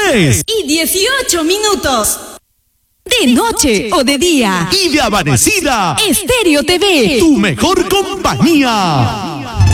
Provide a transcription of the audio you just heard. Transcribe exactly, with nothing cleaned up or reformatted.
tres y dieciocho minutos. De noche o de día. Y de amanecida. Estéreo T V. Tu mejor compañía.